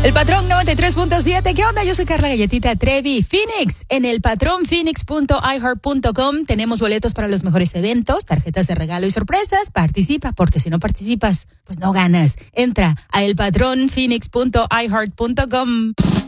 El Patrón 93.7. ¿Qué onda? Yo soy Carla Galletita Trevi. Phoenix. En el patronphoenix.iheart.com tenemos boletos para los mejores eventos, tarjetas de regalo y sorpresas. Participa, porque si no participas, pues no ganas. Entra a elpatronphoenix.iheart.com.